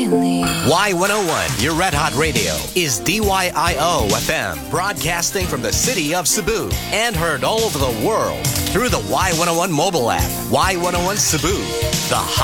believe. Y101, your Red Hot Radio, is DYIO FM, broadcasting from the city of Cebu and heard all over the world through the Y101 mobile app. Y101 Cebu, the